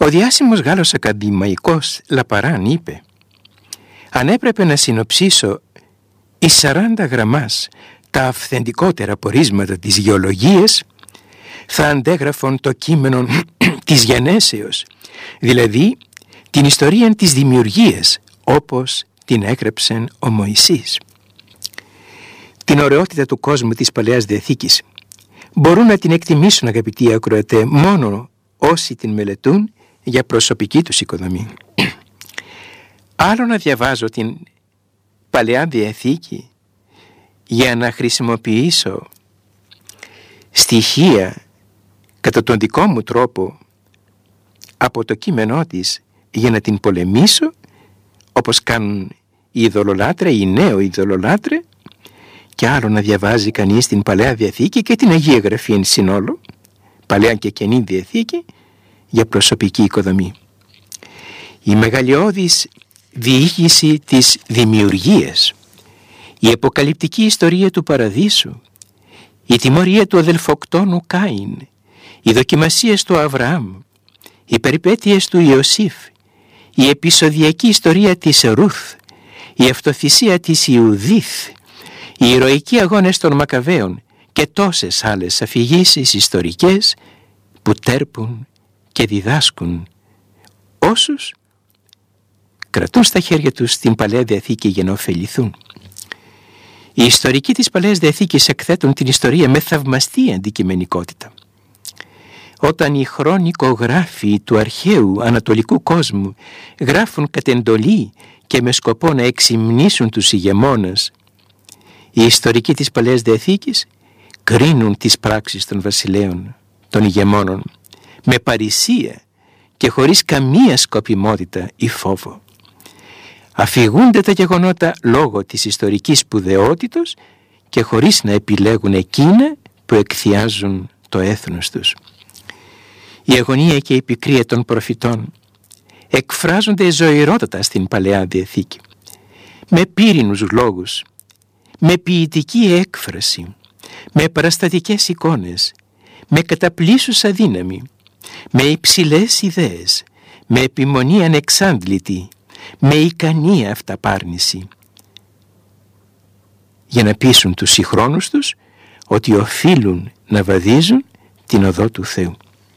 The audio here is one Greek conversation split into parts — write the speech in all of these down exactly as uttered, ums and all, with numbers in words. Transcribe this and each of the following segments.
Ο διάσημος Γάλλος ακαδημαϊκός Λαπαράν είπε: «Αν έπρεπε να συνοψίσω εις σαράντα γραμμάς τα αυθεντικότερα πορίσματα της γεωλογίας, θα αντέγραφον το κείμενο της γενέσεως, δηλαδή την ιστορία της δημιουργίας, όπως την έγραψε ο Μωυσής». Την ωραιότητα του κόσμου της Παλαιάς Διαθήκης μπορούν να την εκτιμήσουν, αγαπητοί ακροατέ, μόνο όσοι την μελετούν για προσωπική τους οικοδομή. Άλλο να διαβάζω την Παλαιά Διαθήκη για να χρησιμοποιήσω στοιχεία κατά τον δικό μου τρόπο από το κείμενό της για να την πολεμήσω, όπως κάνουν οι ειδωλολάτρε, οι νέο ειδωλολάτρε, και άλλο να διαβάζει κανείς την Παλαιά Διαθήκη και την Αγία Γραφή εν συνόλο, Παλαιά και Καινή Διαθήκη, για προσωπική οικοδομή. Η μεγαλειώδης διοίκηση της δημιουργίας, η αποκαλυπτική ιστορία του Παραδείσου, η τιμωρία του αδελφοκτόνου Κάιν, οι δοκιμασίες του Αβραάμ, οι περιπέτειες του Ιωσήφ, η επεισοδιακή ιστορία της Ρούθ, η αυτοθυσία της Ιουδίθ, οι ηρωικοί αγώνες των Μακαβαίων και τόσες άλλες αφηγήσεις ιστορικές που τέρπουν και διδάσκουν όσους κρατούν στα χέρια τους την Παλαιά Διαθήκη για να ωφεληθούν. Οι ιστορικοί της Παλαιάς Διαθήκης εκθέτουν την ιστορία με θαυμαστή αντικειμενικότητα. Όταν οι χρονικογράφοι του αρχαίου ανατολικού κόσμου γράφουν κατ' εντολή και με σκοπό να εξυμνήσουν τους ηγεμόνες, οι ιστορικοί της Παλαιάς Διαθήκης κρίνουν τις πράξεις των βασιλέων, των ηγεμόνων, με παρησία και χωρίς καμία σκοπιμότητα ή φόβο. Αφηγούνται τα γεγονότα λόγω της ιστορικής σπουδαιότητος και χωρίς να επιλέγουν εκείνα που εκθιάζουν το έθνος τους. Η αγωνία και η πικρία των προφητών εκφράζονται ζωηρότατα στην Παλαιά Διαθήκη, με πύρινους λόγους, με ποιητική έκφραση, με παραστατικές εικόνες, με καταπλήσουσα δύναμη, με υψηλές ιδέες, με επιμονή ανεξάντλητη, με ικανή αυταπάρνηση, για να πείσουν τους συγχρόνους τους ότι οφείλουν να βαδίζουν την οδό του Θεού.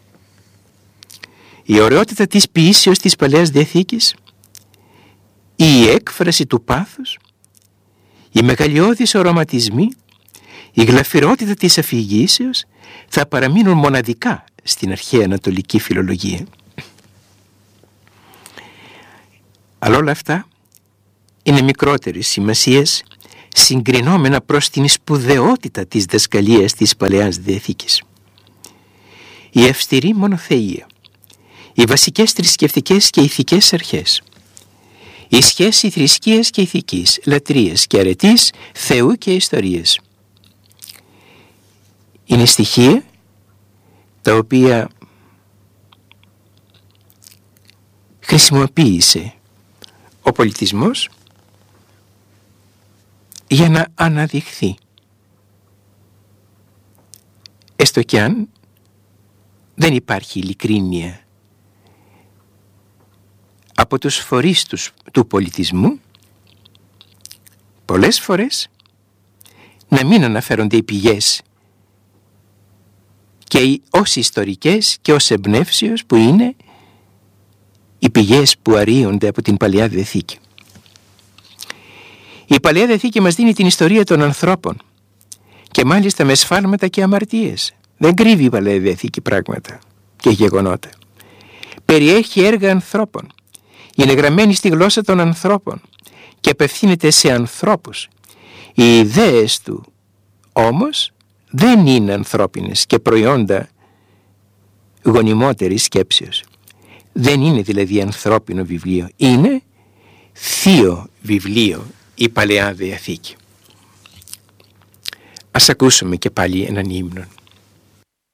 Η ωραιότητα της ποιήσεως της Παλαιάς Διαθήκης, η έκφραση του πάθους, οι μεγαλειώδεις οραματισμοί, η γλαφυρότητα της αφηγήσεως θα παραμείνουν μοναδικά στην αρχαία ανατολική φιλολογία. Αλλά όλα αυτά είναι μικρότερης σημασίας συγκρινόμενα προς την σπουδαιότητα της δασκαλίας της Παλαιάς Διαθήκης. Η αυστηρή μονοθεΐα, οι βασικές θρησκευτικές και ηθικές αρχές, η σχέση θρησκείας και ηθικής, λατρείας και αρετής, Θεού και ιστορίας, είναι στοιχεία τα οποία χρησιμοποίησε ο πολιτισμός για να αναδειχθεί, έστω κι αν δεν υπάρχει ειλικρίνεια από τους φορείς τους, του πολιτισμού, πολλές φορές να μην αναφέρονται οι πηγές και οι ως ιστορικές και ως εμπνεύσεως που είναι οι πηγές που αρρύονται από την Παλαιά Διαθήκη. Η Παλαιά Διαθήκη μας δίνει την ιστορία των ανθρώπων και μάλιστα με σφάλματα και αμαρτίες. Δεν κρύβει η Παλαιά Διαθήκη πράγματα και γεγονότα. Περιέχει έργα ανθρώπων. Είναι γραμμένη στη γλώσσα των ανθρώπων και απευθύνεται σε ανθρώπους. Οι ιδέες του όμως δεν είναι ανθρώπινες και προϊόντα γονιμότερης σκέψεως. Δεν είναι δηλαδή ανθρώπινο βιβλίο. Είναι θείο βιβλίο η Παλαιά Διαθήκη. Ας ακούσουμε και πάλι έναν ύμνο.